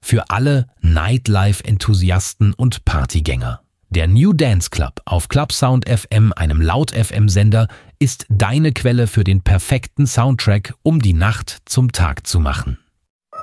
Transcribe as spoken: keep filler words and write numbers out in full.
Für alle Nightlife-Enthusiasten und Partygänger. Der New Dance Club auf Clubsound F M, einem Laut-F M-Sender, ist deine Quelle für den perfekten Soundtrack, um die Nacht zum Tag zu machen.